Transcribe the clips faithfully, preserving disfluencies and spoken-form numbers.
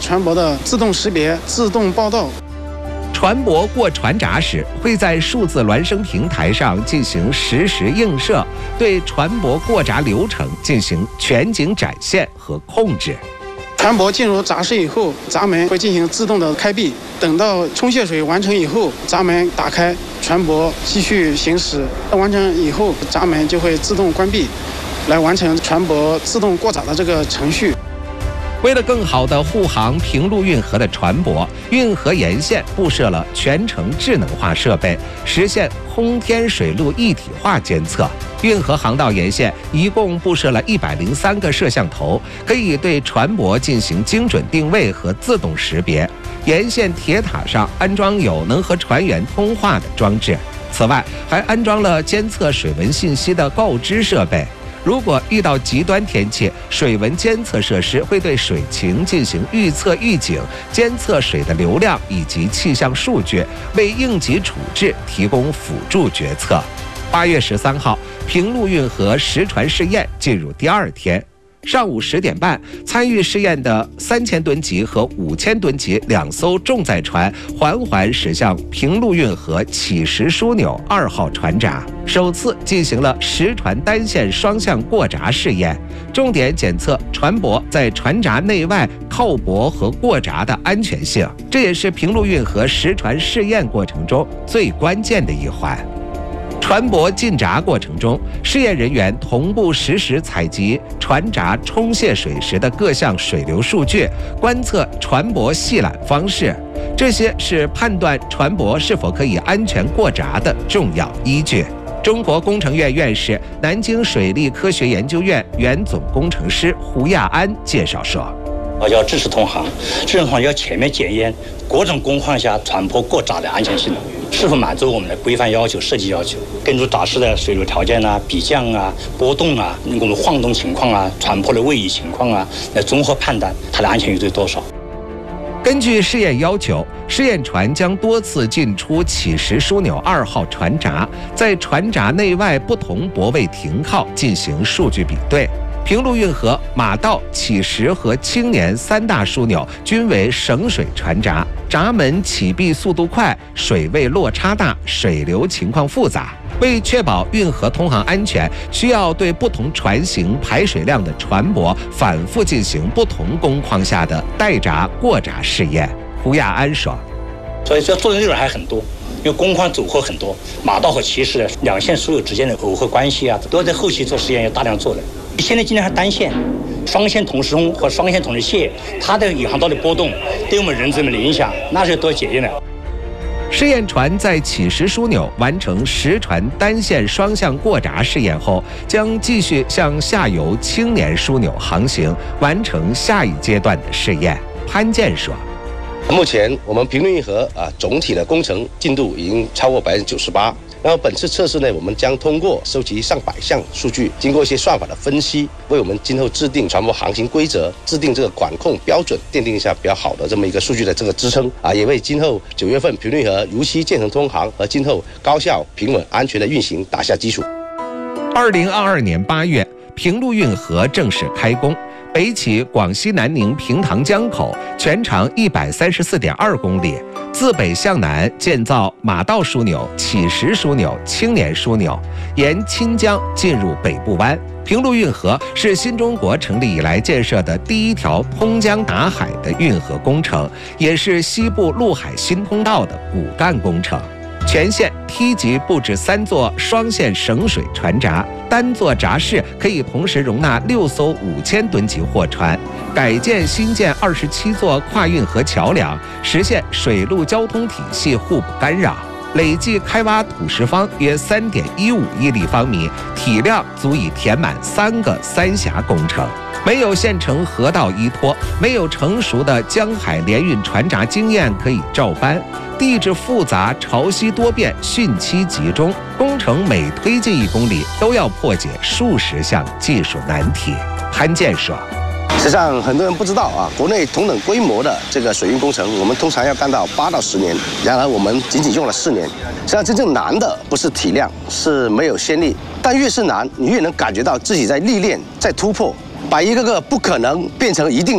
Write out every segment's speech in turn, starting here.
船舶的自动识别、自动报道。 船舶过船闸时，会在数字孪生平台上进行实时映射，对船舶过闸流程进行全景展现和控制。 船舶进入闸室以后，闸门会进行自动的开闭，等到冲卸水完成以后，闸门打开，船舶继续行驶。完成以后，闸门就会自动关闭，来完成船舶自动过闸的这个程序。 为了更好地护航平陆运河的船舶，运河沿线布设了全程智能化设备，实现空天水陆一体化监测。运河航道沿线一共布设了一百零三个摄像头，可以对船舶进行精准定位和自动识别。沿线铁塔上安装有能和船员通话的装置，此外还安装了监测水文信息的告知设备。如果遇到极端天气，水文监测设施会对水情进行预测预警，监测水的流量以及气象数据，为应急处置提供辅助决策。八月十三号，平陆运河实船试验进入第二天。上午十点半，参与试验的三千吨级和五千吨级两艘重载船缓缓驶向平陆运河起石枢纽二号船闸，首次进行了实船单线双向过闸试验，重点检测船舶在船闸内外靠泊和过闸的安全性，这也是平陆运河实船试验过程中最关键的一环。船舶进闸过程中，试验人员同步实时采集船闸冲卸水时的各项水流数据，观测船舶细缆方式，这些是判断船舶是否可以安全过闸的重要依据。中国工程院院士、南京水利科学研究院原总工程师胡亚安介绍说：“ 要支持通航，支持通航要全面检验各种工况下船舶过闸的安全性。”是否满足我们的规范要求、设计要求？根据闸室的水流条件啊、比降啊、波动啊、我们晃动情况啊、船舶的位移情况啊，来综合判断它的安全余罪多少。 根据试验要求，试验船将多次进出起石枢纽二号船闸，在船闸内外不同泊位停靠进行数据比对。平陆运河马道、起石和青年三大枢纽均为省水船闸，闸门启闭速度快，水位落差大，水流情况复杂。为确保运河通航安全，需要对不同船型、排水量的船舶反复进行不同工况下的待闸、过闸试验。胡亚安说：“ 所以说做的内容还很多。”因为工况组合很多，马道和起石的两线枢纽之间的耦合关系啊，都要在后期做实验要大量做的。现在今天还单线、双线同时冲或双线同时卸，它的引航道的波动对我们人质们的影响，那是多检验的。 试验船在起石枢纽完成实船单线双向过闸试验后，将继续向下游青年枢纽航行，完成下一阶段的试验。潘健说：“ 目前我们平陆运河啊，总体的工程进度已经超过百分之九十八。然后本次测试呢，我们将通过收集上百项数据，经过一些算法的分析，为我们今后制定船舶航行规则、制定这个管控标准，奠定一下比较好的这么一个数据的这个支撑啊，也为今后九月份平陆运河如期建成通航和今后高效、平稳、安全的运行打下基础。” 二零二二年八月，平陆运河正式开工。北起广西南宁平塘江口，全长一百三十四点二公里，自北向南建造马道枢纽、起石枢纽、青年枢纽，沿钦江进入北部湾。平陆运河是新中国成立以来建设的第一条通江达海的运河工程，也是西部陆海新通道的骨干工程。全线梯级布置三座双线省水船闸，单座闸室可以同时容纳六艘五千吨级货船。改建新建二十七座跨运河桥梁，实现水陆交通体系互不干扰。累计开挖土石方约三点一五亿立方米，体量足以填满三个三峡工程。没有现成河道依托，没有成熟的江海联运船闸经验可以照搬，地质复杂，潮汐多变，汛期集中，工程每推进一公里都要破解数十项技术难题。潘健说：“ 实际上，很多人不知道啊，国内同等规模的这个水运工程，我们通常要干到八到十年，然而我们仅仅用了四年。实际上，真正难的不是体量，是没有先例。但越是难，你越能感觉到自己在历练，在突破。”把一个个不可能变成一定能，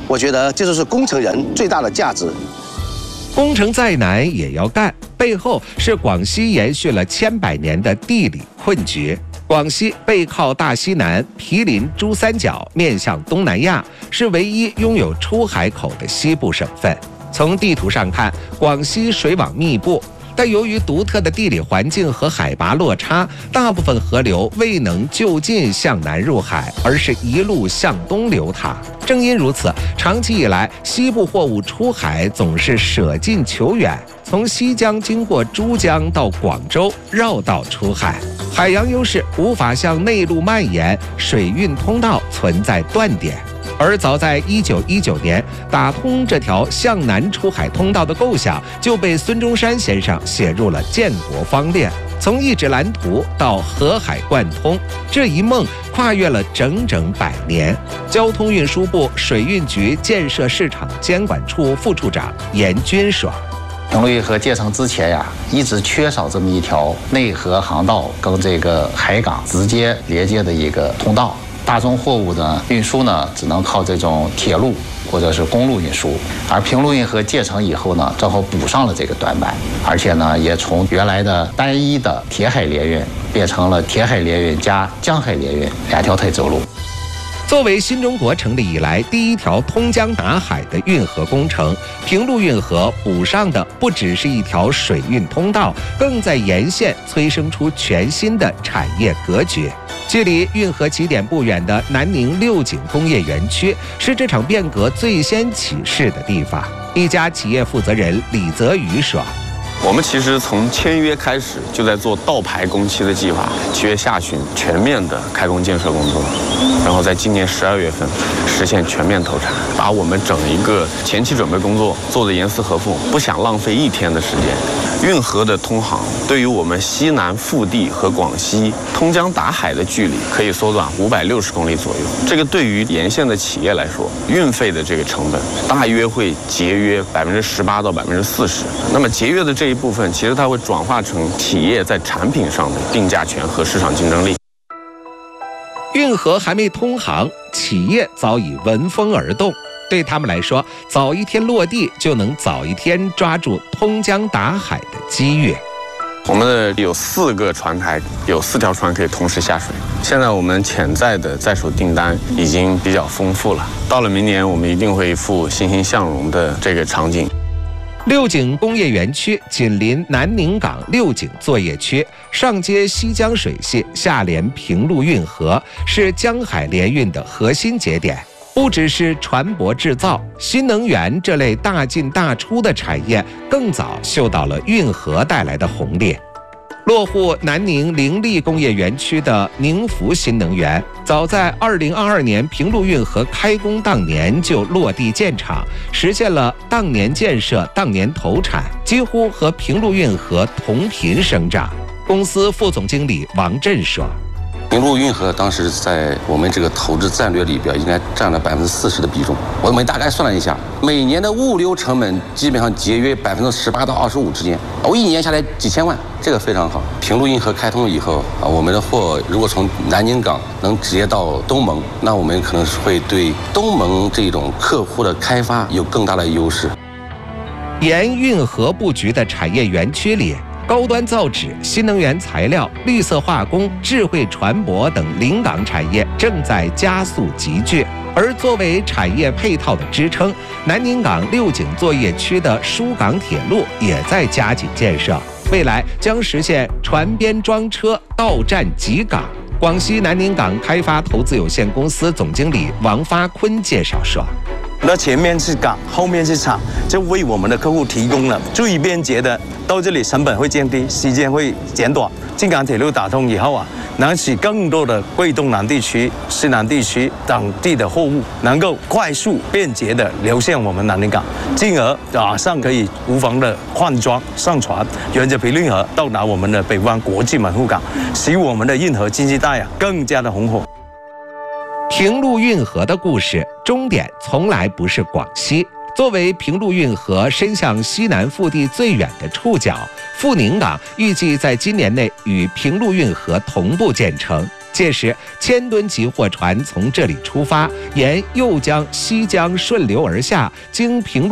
我觉得这就是工程人最大的价值。 工程再难也要干，背后是广西延续了千百年的地理困局。广西背靠大西南，毗邻珠三角，面向东南亚，是唯一拥有出海口的西部省份。从地图上看，广西水网密布，但由于独特的地理环境和海拔落差，大部分河流未能就近向南入海，而是一路向东流淌。正因如此，长期以来，西部货物出海总是舍近求远，从西江经过珠江到广州，绕道出海。海洋优势无法向内陆蔓延，水运通道存在断点。而早在一九一九年，打通这条向南出海通道的构想就被孙中山先生写入了建国方略。从一纸蓝图到河海贯通，这一梦跨越了整整百年。交通运输部水运局建设市场监管处副处长严军说：“ 平陆运河建成之前呀，一直缺少这么一条内河航道跟这个海港直接连接的一个通道。大宗货物的运输呢，只能靠这种铁路或者是公路运输。而平陆运河建成以后呢，正好补上了这个短板，而且呢，也从原来的单一的铁海联运变成了铁海联运加江海联运两条腿走路。” 作为新中国成立以来第一条通江达海的运河工程，平陆运河补上的不只是一条水运通道，更在沿线催生出全新的产业格局。距离运河起点不远的南宁六井工业园区，是这场变革最先起势的地方。一家企业负责人李泽宇说：“ 我们其实从签约开始就在做倒排工期的计划，七月下旬全面的开工建设工作，然后在今年十二月份实现全面投产，把我们整一个前期准备工作做得严丝合缝，不想浪费一天的时间。运河的通航对于我们西南腹地和广西通江达海的距离可以缩短五百六十公里左右，这个对于沿线的企业来说，运费的这个成本大约会节约百分之十八到百分之四十。那么节约的这一部分，其实它会转化成企业在产品上的定价权和市场竞争力。 运河还没通航，企业早已闻风而动。对他们来说，早一天落地就能早一天抓住通江达海的机遇。 我们的有四个船台，有四条船可以同时下水。现在我们潜在的在手订单已经比较丰富了，到了明年我们一定会一副欣欣向荣的这个场景。 六井工业园区紧邻南宁港六井作业区，上接西江水系，下连平陆运河，是江海联运的核心节点。不只是船舶制造，新能源这类大进大出的产业更早嗅到了运河带来的红利。落户南宁凌力工业园区的宁福新能源，早在二零二二年平陆运河开工当年就落地建厂，实现了当年建设当年投产，几乎和平陆运河同频生长。公司副总经理王振说：“ 平陆运河当时在我们这个投资战略里边，应该占了百分之四十的比重。我们大概算了一下，每年的物流成本基本上节约百分之十八到二十五之间，我一年下来几千万，这个非常好。平陆运河开通以后啊，我们的货如果从南宁港能直接到东盟，那我们可能是会对东盟这种客户的开发有更大的优势。” 沿运河布局的产业园区里，高端造纸、新能源材料、绿色化工、智慧船舶等临港产业正在加速集聚。而作为产业配套的支撑，南宁港六井作业区的疏港铁路也在加紧建设，未来将实现船边装车、到站集港。广西南宁港开发投资有限公司总经理王发坤介绍说：“ 那前面是港，后面是厂，就为我们的客户提供了最便捷的，到这里成本会降低，时间会减短。京港铁路打通以后啊，能使更多的贵东南地区、西南地区等地的货物能够快速便捷的流向我们南宁港，进而马上可以无缝的换装上船，沿着平陆运河到达我们的北湾国际门户港，使我们的运河经济带啊更加的红火。” 平陆运河的故事终点从来不是广西。作为平陆运河伸向西南腹地最远的触角，富宁港预计在今年内与平陆运河同步建成。 届时，千吨级货船从这里出发，沿右江、西江顺流而下，经平陆